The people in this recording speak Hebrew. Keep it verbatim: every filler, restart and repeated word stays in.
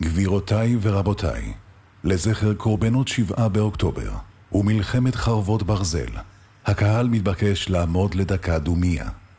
גבירותיי ורבותיי, לזכר קורבנות שבעה באוקטובר ומלחמת חרבות ברזל, הקהל מתבקש לעמוד לדקה דומיה.